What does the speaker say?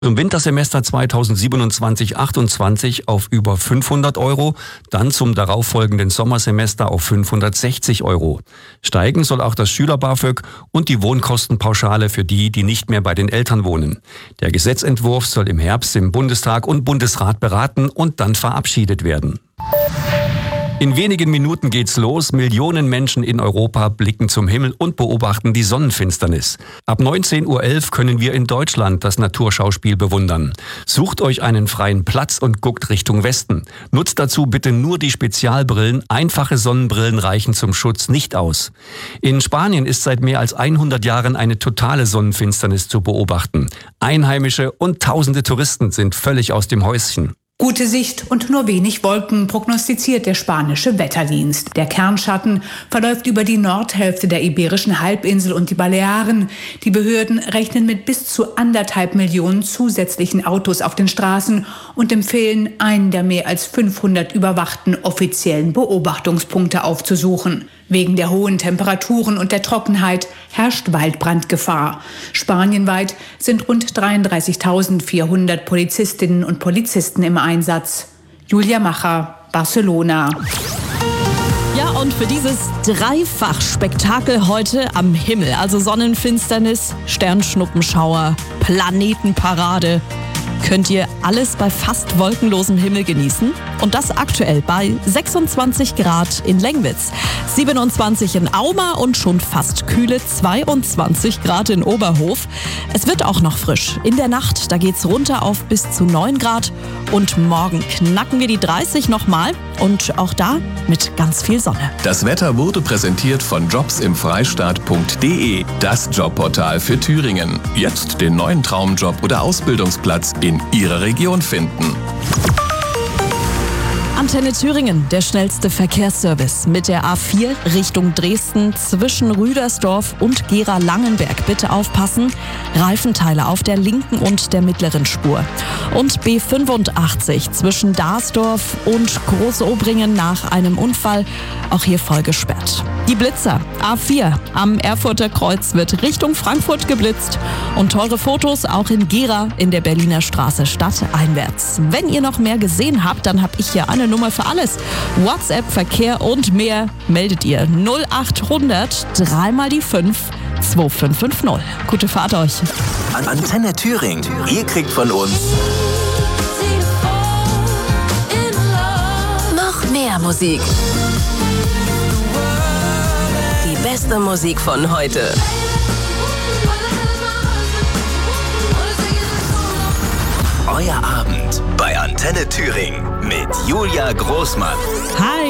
Im Wintersemester 2027/28 auf über 500 Euro, dann zum darauffolgenden Sommersemester auf 560 Euro. Steigen soll auch das Schüler-BAföG und die Wohnkostenpauschale für die, die nicht mehr bei den Eltern wohnen. Der Gesetzentwurf soll im Herbst im Bundestag und Bundesrat beraten und dann verabschiedet werden. In wenigen Minuten geht's los. Millionen Menschen in Europa blicken zum Himmel und beobachten die Sonnenfinsternis. Ab 19:11 Uhr können wir in Deutschland das Naturschauspiel bewundern. Sucht euch einen freien Platz und guckt Richtung Westen. Nutzt dazu bitte nur die Spezialbrillen. Einfache Sonnenbrillen reichen zum Schutz nicht aus. In Spanien ist seit mehr als 100 Jahren eine totale Sonnenfinsternis zu beobachten. Einheimische und tausende Touristen sind völlig aus dem Häuschen. Gute Sicht und nur wenig Wolken prognostiziert der spanische Wetterdienst. Der Kernschatten verläuft über die Nordhälfte der Iberischen Halbinsel und die Balearen. Die Behörden rechnen mit bis zu 1,5 Millionen zusätzlichen Autos auf den Straßen und empfehlen, einen der mehr als 500 überwachten offiziellen Beobachtungspunkte aufzusuchen. Wegen der hohen Temperaturen und der Trockenheit herrscht Waldbrandgefahr. Spanienweit sind rund 33.400 Polizistinnen und Polizisten im Einsatz. Julia Macher, Barcelona. Ja, und für dieses Dreifach-Spektakel heute am Himmel, also Sonnenfinsternis, Sternschnuppenschauer, Planetenparade, könnt ihr alles bei fast wolkenlosem Himmel genießen. Und das aktuell bei 26 Grad in Lengwitz, 27 in Auma und schon fast kühle 22 Grad in Oberhof. Es wird auch noch frisch. In der Nacht, da geht's runter auf bis zu 9 Grad. Und morgen knacken wir die 30 nochmal. Und auch da mit ganz viel Sonne. Das Wetter wurde präsentiert von jobsimfreistaat.de, das Jobportal für Thüringen. Jetzt den neuen Traumjob oder Ausbildungsplatz in Ihrer Region finden. Antenne Thüringen, der schnellste Verkehrsservice mit der A4 Richtung Dresden zwischen Rüdersdorf und Gera-Langenberg. Bitte aufpassen, Reifenteile auf der linken und der mittleren Spur. Und B85 zwischen Darsdorf und Großobringen nach einem Unfall, auch hier voll gesperrt. Die Blitzer, A4 am Erfurter Kreuz wird Richtung Frankfurt geblitzt und teure Fotos auch in Gera in der Berliner Straße stadteinwärts. Wenn ihr noch mehr gesehen habt, dann habe ich hier eine Nummer für alles. WhatsApp, Verkehr und mehr meldet ihr 0800 3 mal die 5 2550. Gute Fahrt euch. Antenne Thüringen. Ihr kriegt von uns noch mehr Musik. Die beste Musik von heute. Euer Abend bei Antenne Thüringen mit Julia Großmann. Hi.